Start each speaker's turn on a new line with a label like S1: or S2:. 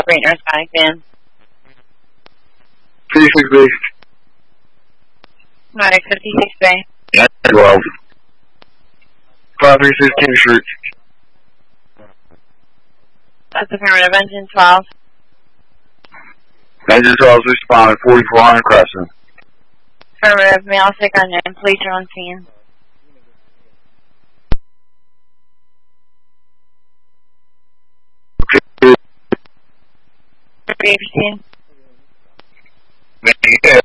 S1: Great North Panic Van.
S2: 56B.
S1: Alright, 56 Bay.
S2: 12. 536 King Street.
S1: That's affirmative. Engine 12.
S2: Engine 12 is responding, 4400 Crescent.
S1: Affirmative. Male 6 on your police are on scene.
S2: Okay.
S1: 318.
S2: Yeah.